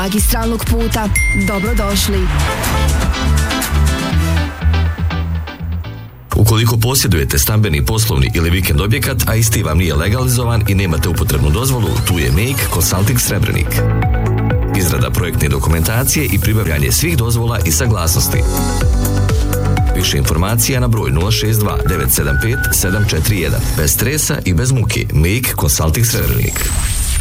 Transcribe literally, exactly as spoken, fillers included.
magistralnog puta. Dobrodošli. Ukoliko posjedujete stambeni, poslovni ili vikend objekat, a isti vam nije legalizovan i nemate upotrebnu dozvolu, tu je Make Consulting Srebrenik. Izrada projektne dokumentacije i pribavljanje svih dozvola i saglasnosti. Više informacija na broj nula šest dva devet sedam pet sedam četiri jedan. Bez stresa i bez muke. Make Consulting Srebrenik.